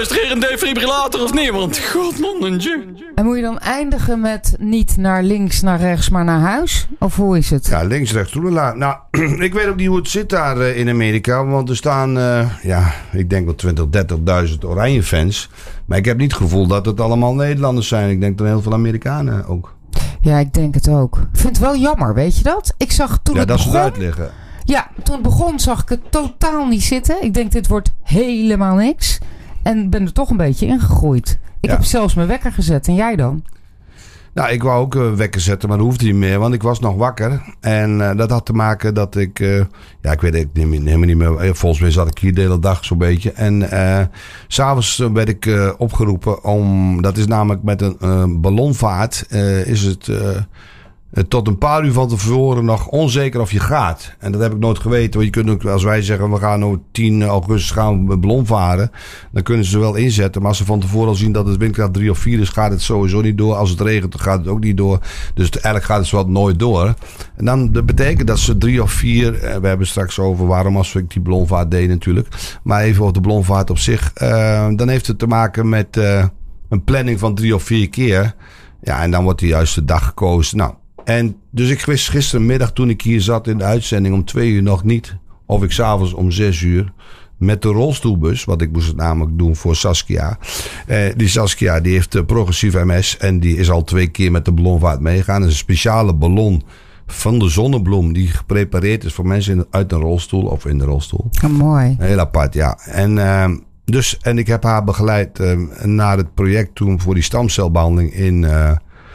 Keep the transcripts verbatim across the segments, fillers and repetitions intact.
Is er hier een defibrillator of niet? Want godmannetje. En moet je dan eindigen met niet naar links, naar rechts, maar naar huis? Of hoe is het? Ja, links, rechts, roelenlaag. Nou, ik weet ook niet hoe het zit daar uh, in Amerika. Want er staan, uh, ja, ik denk wel twintig, dertigduizend oranje fans. Maar ik heb niet het gevoel dat het allemaal Nederlanders zijn. Ik denk dan heel veel Amerikanen ook. Ja, ik denk het ook. Ik vind het wel jammer, weet je dat? Ik zag toen ja, het dat begon... ze het uitleggen. Ja, toen het begon zag ik het totaal niet zitten. Ik denk, dit wordt helemaal niks. En ben er toch een beetje ingegroeid. Ik ja. heb zelfs mijn wekker gezet. En jij dan? Nou, ik wou ook uh, wekker zetten, maar dat hoefde niet meer. Want ik was nog wakker. En uh, dat had te maken dat ik... Uh, ja, ik weet het helemaal niet meer. Volgens mij zat ik hier de hele dag zo'n beetje. En uh, s'avonds werd ik uh, opgeroepen om... Dat is namelijk met een uh, ballonvaart... Uh, is het... Uh, tot een paar uur van tevoren nog onzeker of je gaat. En dat heb ik nooit geweten. Want je kunt ook, als wij zeggen, we gaan op tien augustus gaan we ballon varen. Dan kunnen ze wel inzetten. Maar als ze van tevoren al zien dat het windkracht drie of vier is, gaat het sowieso niet door. Als het regent, dan gaat het ook niet door. Dus eigenlijk gaat het zo wat nooit door. En dan dat betekent dat ze drie of vier... We hebben straks over waarom als ik die ballonvaart deed natuurlijk. Maar even over de ballonvaart op zich. Uh, dan heeft het te maken met uh, een planning van drie of vier keer. Ja, en dan wordt de juiste dag gekozen. Nou. En dus ik wist gistermiddag toen ik hier zat in de uitzending om twee uur nog niet. Of ik s'avonds om zes uur met de rolstoelbus. Want ik moest het namelijk doen voor Saskia. Eh, die Saskia die heeft uh, progressief M S. En die is al twee keer met de ballonvaart meegegaan. Dat is een speciale ballon van de Zonnebloem. Die geprepareerd is voor mensen in, uit een rolstoel of in de rolstoel. Oh, mooi. Heel apart, ja. En... Uh, dus, en ik heb haar begeleid uh, naar het project toen voor die stamcelbehandeling in... Uh,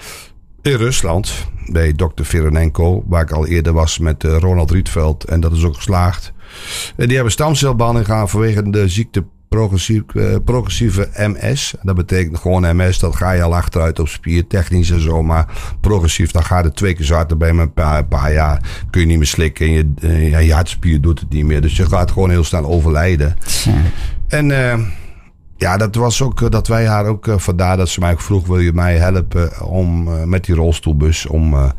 In Rusland, bij dokter Veronenko, waar ik al eerder was met uh, Ronald Rietveld. En dat is ook geslaagd. Uh, die hebben stamcelbehandeling gedaan vanwege de ziekte progressief, uh, progressieve M S. Dat betekent gewoon M S, dat ga je al achteruit op spiertechnisch en zo. Maar progressief, dan gaat het twee keer zo hard bij een paar, een paar jaar. Kun je niet meer slikken en je, uh, je hartspier doet het niet meer. Dus je gaat gewoon heel snel overlijden. Ja. En... Uh, Ja, dat was ook dat wij haar ook uh, vandaar dat ze mij ook vroeg: wil je mij helpen om uh, met die rolstoelbus om uh,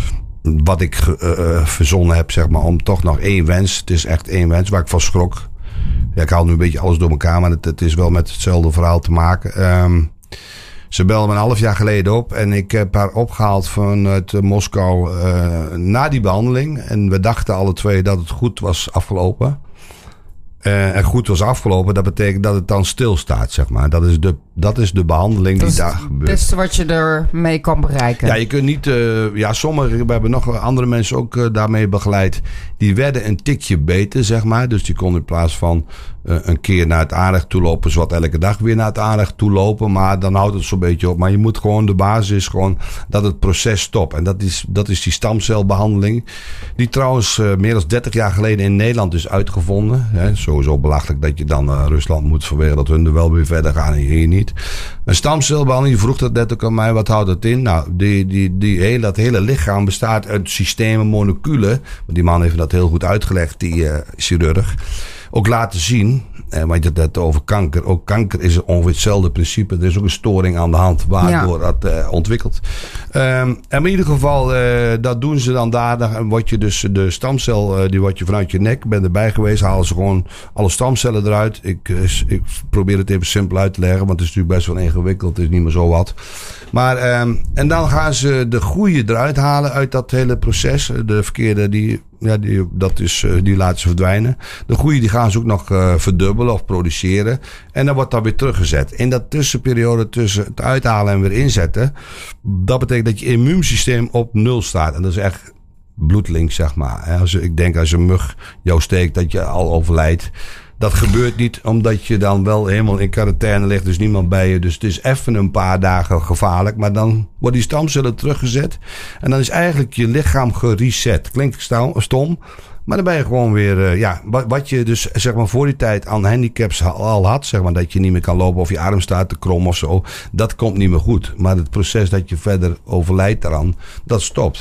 wat ik uh, verzonnen heb, zeg maar, om toch nog één wens. Het is echt één wens waar ik van schrok. Ja, ik haal nu een beetje alles door elkaar, maar het, het is wel met hetzelfde verhaal te maken. Um, ze belde me een half jaar geleden op en ik heb haar opgehaald vanuit uh, Moskou uh, na die behandeling. En we dachten alle twee dat het goed was afgelopen. Uh, en goed was afgelopen, dat betekent dat het dan stilstaat, zeg maar. Dat is de, dat is de behandeling dat die daar gebeurt. Dat is het beste wat je ermee kan bereiken. Ja, je kunt niet... Uh, ja, sommigen, we hebben nog andere mensen ook uh, daarmee begeleid. Die werden een tikje beter, zeg maar. Dus die konden in plaats van uh, een keer naar het aanrecht toe lopen, zowat elke dag weer naar het aanrecht toe lopen. Maar dan houdt het zo'n beetje op. Maar je moet gewoon, de basis is gewoon dat het proces stopt. En dat is, dat is die stamcelbehandeling. Die trouwens uh, meer dan dertig jaar geleden in Nederland is uitgevonden. Hè. Sowieso belachelijk dat je dan naar uh, Rusland moet vanwege dat hun er wel weer verder gaan en hier niet. Een stamcelbehandeling, je vroeg dat net ook aan mij, wat houdt dat in? Nou, die, die, die hele, dat hele lichaam bestaat uit systemen, moleculen. Die man heeft dat heel goed uitgelegd, die uh, chirurg. Ook laten zien, eh, want je had het over kanker. Ook kanker is ongeveer hetzelfde principe. Er is ook een storing aan de hand waardoor ja. dat uh, ontwikkelt. Um, en in ieder geval, uh, dat doen ze dan daar. Dan word je dus de stamcel, uh, die wordt je vanuit je nek. Ben erbij geweest, halen ze gewoon alle stamcellen eruit. Ik, uh, ik probeer het even simpel uit te leggen, want het is natuurlijk best wel ingewikkeld. Het is niet meer zo wat. Maar, um, en dan gaan ze de goede eruit halen uit dat hele proces. De verkeerde, die, ja, die, dat is, uh, die laten ze verdwijnen. De goede die gaan ze ook nog uh, verdubbelen of produceren. En dan wordt dat weer teruggezet. In dat tussenperiode tussen het uithalen en weer inzetten. Dat betekent dat je immuunsysteem op nul staat. En dat is echt bloedlink, zeg maar. Als, ik denk als een mug jou steekt dat je al overlijdt. Dat gebeurt niet, omdat je dan wel helemaal in quarantaine ligt. Dus niemand bij je. Dus het is even een paar dagen gevaarlijk. Maar dan worden die stamcellen teruggezet. En dan is eigenlijk je lichaam gereset. Klinkt stom. Maar dan ben je gewoon weer... Uh, ja, wat, wat je dus zeg maar voor die tijd aan handicaps al had. Zeg maar dat je niet meer kan lopen of je arm staat te krom of zo. Dat komt niet meer goed. Maar het proces dat je verder overlijdt daaraan, dat stopt.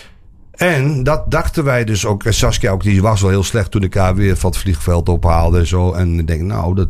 En dat dachten wij dus ook. Saskia ook, die was wel heel slecht toen ik haar weer van het vliegveld ophaalde en zo. En ik denk, nou, dat